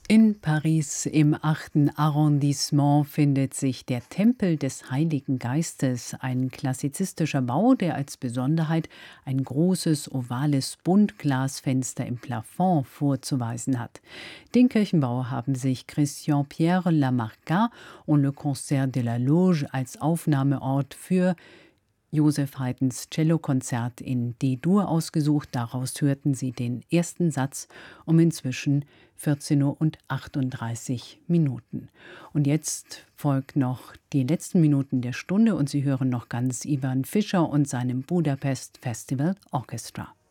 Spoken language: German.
In Paris im 8. Arrondissement findet sich der Tempel des Heiligen Geistes, ein klassizistischer Bau, der als Besonderheit ein großes ovales Buntglasfenster im Plafond vorzuweisen hat. Den Kirchenbau haben sich Christian-Pierre Lamarca und Le Concert de la Loge als Aufnahmeort für Joseph Haydns Cellokonzert in D-Dur ausgesucht. Daraus hörten Sie den ersten Satz um inzwischen 14:38 Uhr. Und jetzt folgt noch die letzten Minuten der Stunde und Sie hören noch ganz Ivan Fischer und seinem Budapest Festival Orchestra.